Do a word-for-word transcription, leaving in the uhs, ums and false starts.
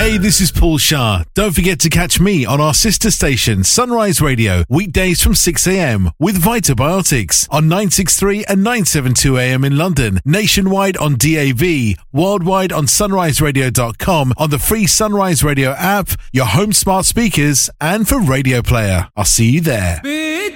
Hey, this is Paul Shah. Don't forget to catch me on our sister station, Sunrise Radio, weekdays from six a.m. with Vitabiotics on nine sixty-three and nine seventy-two A M in London, nationwide on D A B, worldwide on sunrise radio dot com, on the free Sunrise Radio app, your home smart speakers, and for Radio Player. I'll see you there.